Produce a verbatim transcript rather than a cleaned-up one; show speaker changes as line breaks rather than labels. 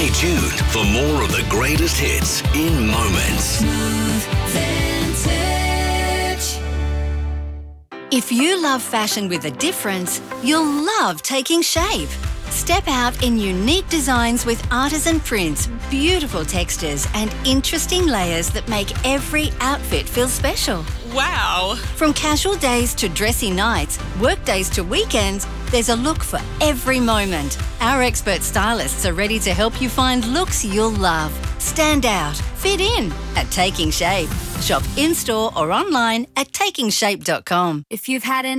Stay tuned for more of the greatest hits in moments.
If you love fashion with a difference, you'll love Taking Shape. Step out in unique designs with artisan prints, beautiful textures and interesting layers that make every outfit feel special.
Wow!
From casual days to dressy nights, work days to weekends, there's a look for every moment. Our expert stylists are ready to help you find looks you'll love. Stand out, fit in at Taking Shape. Shop in-store or online at taking shape dot com.
If you've had an